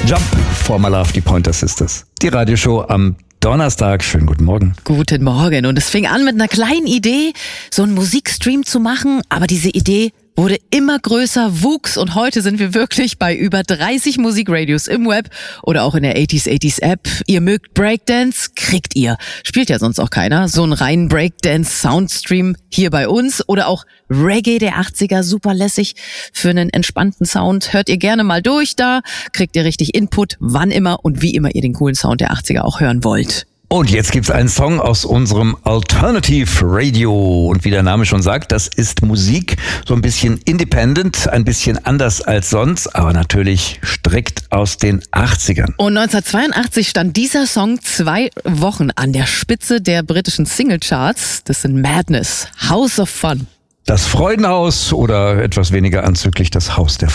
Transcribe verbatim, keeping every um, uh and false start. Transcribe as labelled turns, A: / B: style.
A: Jump for My Love, die Pointer Sisters. Die Radioshow am Donnerstag. Schönen guten Morgen.
B: Guten Morgen. Und es fing an mit einer kleinen Idee, so einen Musikstream zu machen. Aber diese Idee wurde immer größer, wuchs und heute sind wir wirklich bei über dreißig Musikradios im Web oder auch in der achtziger achtziger App. Ihr mögt Breakdance, kriegt ihr. Spielt ja sonst auch keiner. So einen reinen Breakdance-Soundstream hier bei uns oder auch Reggae der achtziger, super lässig für einen entspannten Sound. Hört ihr gerne mal durch da, kriegt ihr richtig Input, wann immer und wie immer ihr den coolen Sound der achtziger auch hören wollt.
A: Und jetzt gibt's einen Song aus unserem Alternative Radio. Und wie der Name schon sagt, das ist Musik, so ein bisschen independent, ein bisschen anders als sonst, aber natürlich strikt aus den achtzigern.
B: Und neunzehnhundertzweiundachtzig stand dieser Song zwei Wochen an der Spitze der britischen Singlecharts. Das sind Madness, House of Fun.
A: Das Freudenhaus oder etwas weniger anzüglich das Haus der